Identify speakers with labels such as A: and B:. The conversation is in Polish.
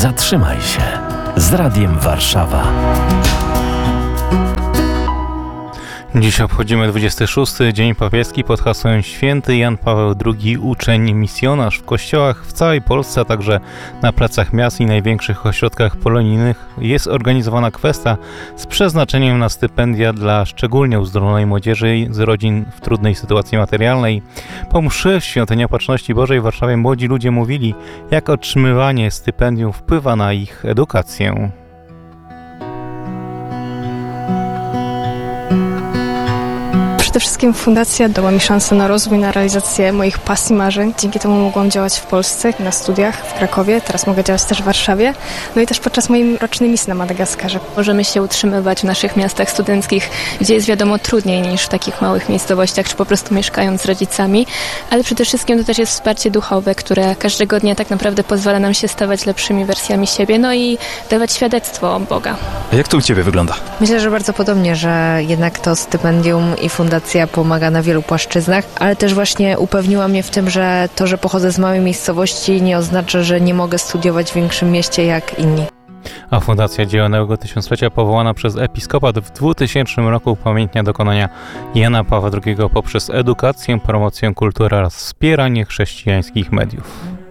A: Zatrzymaj się z Radiem Warszawa.
B: Dziś obchodzimy 26. Dzień Papieski pod hasłem Święty Jan Paweł II, uczeń, misjonarz. W kościołach w całej Polsce, a także na placach miast i największych ośrodkach polonijnych jest organizowana kwesta z przeznaczeniem na stypendia dla szczególnie uzdolnionej młodzieży z rodzin w trudnej sytuacji materialnej. Po mszy w Świątyni Opatrzności Bożej w Warszawie młodzi ludzie mówili, jak otrzymywanie stypendium wpływa na ich edukację.
C: Przede wszystkim fundacja dała mi szansę na rozwój, na realizację moich pasji, marzeń. Dzięki temu mogłam działać w Polsce, na studiach w Krakowie, teraz mogę działać też w Warszawie. No i też podczas mojej rocznej misji na Madagaskarze.
D: Możemy się utrzymywać w naszych miastach studenckich, gdzie jest wiadomo trudniej niż w takich małych miejscowościach, czy po prostu mieszkając z rodzicami. Ale przede wszystkim to też jest wsparcie duchowe, które każdego dnia tak naprawdę pozwala nam się stawać lepszymi wersjami siebie, no i dawać świadectwo Boga.
E: A jak to u Ciebie wygląda?
F: Myślę, że bardzo podobnie, że jednak to stypendium i fundacja pomaga na wielu płaszczyznach, ale też właśnie upewniła mnie w tym, że to, że pochodzę z małej miejscowości, nie oznacza, że nie mogę studiować w większym mieście jak inni.
B: A Fundacja Dzieła Nowego Tysiąclecia powołana przez Episkopat w 2000 roku upamiętnia dokonania Jana Pawła II poprzez edukację, promocję kultury oraz wspieranie chrześcijańskich mediów.